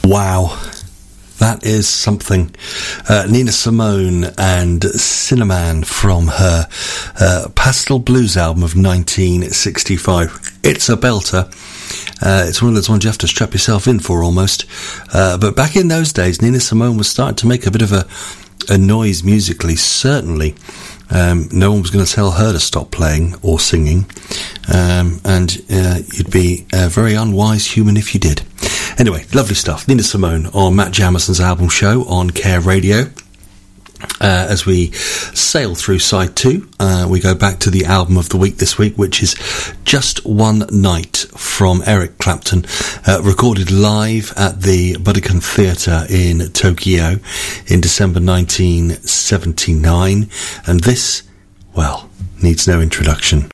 Wow, that is something. Nina Simone and Cinnamon from her Pastel Blues album of 1965. It's a belter. It's one of those ones you have to strap yourself in for almost. But back in those days, Nina Simone was starting to make a bit of a noise musically, certainly. No one was going to tell her to stop playing or singing, and you'd be a very unwise human if you did. Anyway, lovely stuff. Nina Simone on Matt Jamison's album show on Care Radio. As we sail through side 2, we go back to the album of the week this week, which is Just One Night from Eric Clapton, recorded live at the Budokan Theatre in Tokyo in December 1979. And this, well, needs no introduction.